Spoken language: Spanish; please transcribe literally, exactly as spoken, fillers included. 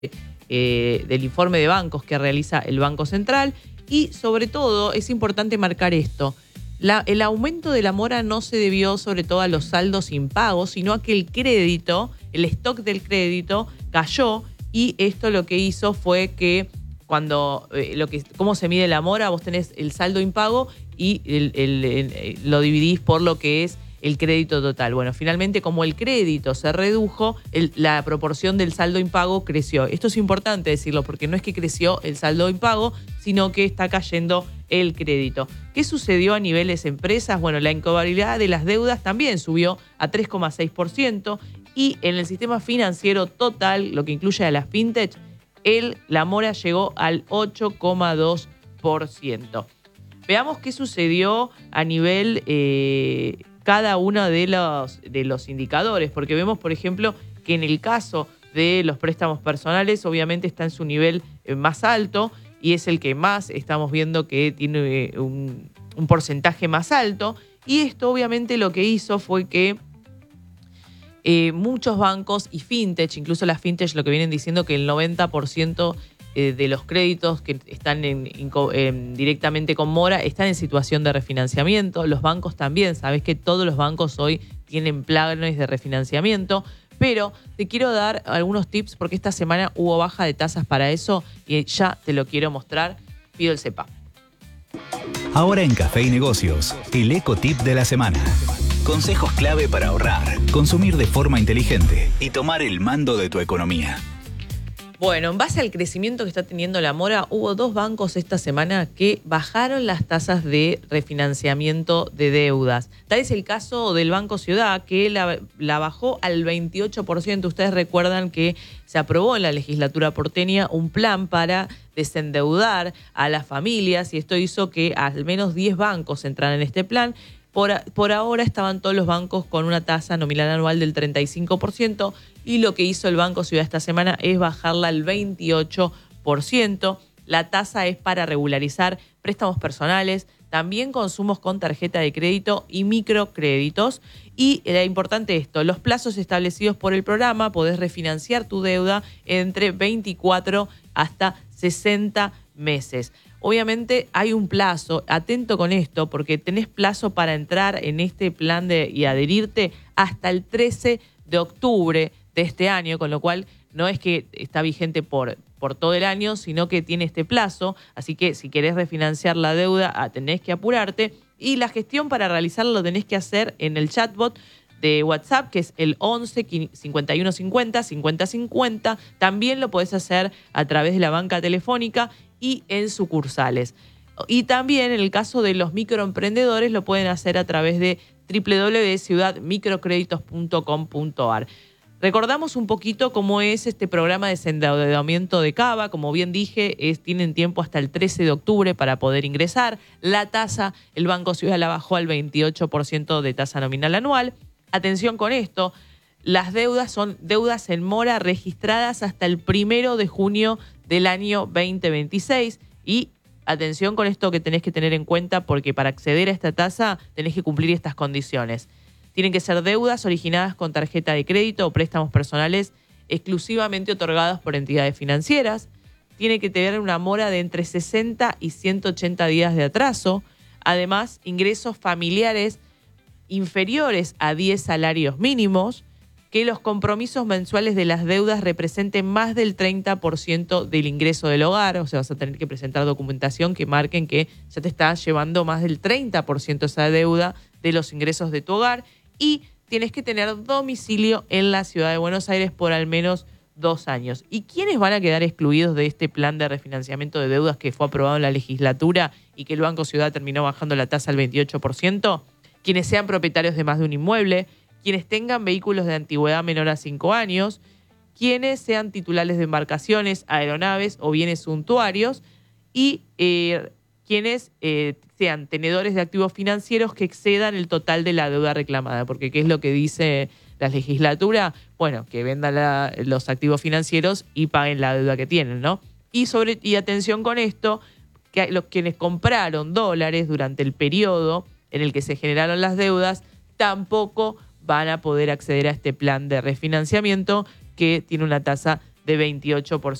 eh, del informe de bancos que realiza el Banco Central. Y sobre todo es importante marcar esto. La, el aumento de la mora no se debió sobre todo a los saldos impagos, sino a que el crédito, el stock del crédito cayó, y esto lo que hizo fue que cuando, eh, lo que cómo se mide la mora, vos tenés el saldo impago y el, el, el, lo dividís por lo que es el crédito total. Bueno, finalmente como el crédito se redujo, el, la proporción del saldo impago creció. Esto es importante decirlo porque no es que creció el saldo impago, sino que está cayendo el crédito. ¿Qué sucedió a niveles empresas? Bueno, la incobrabilidad de las deudas también subió a tres coma seis por ciento, y en el sistema financiero total, lo que incluye a las fintech, el, la mora llegó al ocho coma dos por ciento. Veamos qué sucedió a nivel eh, cada uno de los, de los indicadores, porque vemos, por ejemplo, que en el caso de los préstamos personales, obviamente está en su nivel eh, más alto, y es el que más estamos viendo que tiene eh, un, un porcentaje más alto. Y esto obviamente lo que hizo fue que eh, muchos bancos y fintech, incluso las fintech, lo que vienen diciendo que el noventa por ciento eh, de los créditos que están en, en, en, directamente con mora están en situación de refinanciamiento. Los bancos también, sabes que todos los bancos hoy tienen planes de refinanciamiento. Pero te quiero dar algunos tips porque esta semana hubo baja de tasas para eso y ya te lo quiero mostrar. Pido el CEPA. Ahora en Café y Negocios, el Eco Tip de la semana. Consejos clave para ahorrar, consumir de forma inteligente y tomar el mando de tu economía. Bueno, en base al crecimiento que está teniendo la mora, hubo dos bancos esta semana que bajaron las tasas de refinanciamiento de deudas. Tal es el caso del Banco Ciudad, que la, la bajó al veintiocho por ciento. Ustedes recuerdan que se aprobó en la legislatura porteña un plan para desendeudar a las familias, y esto hizo que al menos diez bancos entraran en este plan. Por, por ahora estaban todos los bancos con una tasa nominal anual del treinta y cinco por ciento, y lo que hizo el Banco Ciudad esta semana es bajarla al veintiocho por ciento. La tasa es para regularizar préstamos personales, también consumos con tarjeta de crédito y microcréditos. Y era importante esto, los plazos establecidos por el programa, podés refinanciar tu deuda entre veinticuatro hasta sesenta meses. Obviamente hay un plazo, atento con esto, porque tenés plazo para entrar en este plan de, y adherirte hasta el trece de octubre de este año, con lo cual no es que está vigente por, por todo el año, sino que tiene este plazo. Así que si querés refinanciar la deuda, tenés que apurarte. Y la gestión para realizarlo lo tenés que hacer en el chatbot de WhatsApp, que es el once cincuenta y uno cincuenta cincuenta cincuenta. También lo podés hacer a través de la banca telefónica y en sucursales. Y también en el caso de los microemprendedores lo pueden hacer a través de doble u doble u doble u punto ciudad microcréditos punto com punto a r. Recordamos un poquito cómo es este programa de desendeudamiento de Cava. Como bien dije, es, tienen tiempo hasta el trece de octubre para poder ingresar. La tasa, el Banco Ciudad la bajó al veintiocho por ciento de tasa nominal anual. Atención con esto, las deudas son deudas en mora registradas hasta el primero de junio del año veinte veintiséis. Y atención con esto que tenés que tener en cuenta, porque para acceder a esta tasa tenés que cumplir estas condiciones. Tienen que ser deudas originadas con tarjeta de crédito o préstamos personales exclusivamente otorgados por entidades financieras. Tiene que tener una mora de entre sesenta y ciento ochenta días de atraso. Además, ingresos familiares inferiores a diez salarios mínimos. Que los compromisos mensuales de las deudas representen más del treinta por ciento del ingreso del hogar. O sea, vas a tener que presentar documentación que marquen que ya te está llevando más del treinta por ciento esa deuda de los ingresos de tu hogar. Y tienes que tener domicilio en la ciudad de Buenos Aires por al menos dos años. ¿Y quiénes van a quedar excluidos de este plan de refinanciamiento de deudas que fue aprobado en la legislatura y que el Banco Ciudad terminó bajando la tasa al veintiocho por ciento? Quienes sean propietarios de más de un inmueble, quienes tengan vehículos de antigüedad menor a cinco años, quienes sean titulares de embarcaciones, aeronaves o bienes suntuarios, y eh, quienes eh, sean tenedores de activos financieros que excedan el total de la deuda reclamada. Porque ¿qué es lo que dice la legislatura? Bueno, que vendan la, los activos financieros y paguen la deuda que tienen, ¿no? Y, sobre, y atención con esto, que los quienes compraron dólares durante el periodo en el que se generaron las deudas tampoco van a poder acceder a este plan de refinanciamiento que tiene una tasa de veintiocho por ciento.